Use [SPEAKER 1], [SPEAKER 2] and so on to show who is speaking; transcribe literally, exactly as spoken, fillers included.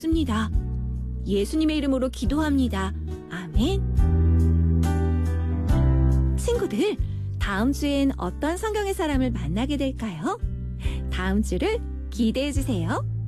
[SPEAKER 1] 습니다. 예수님의 이름으로 기도합니다. 아멘. 친구들, 다음 주엔 어떤 성경의 사람을 만나게 될까요? 다음 주를 기대해 주세요.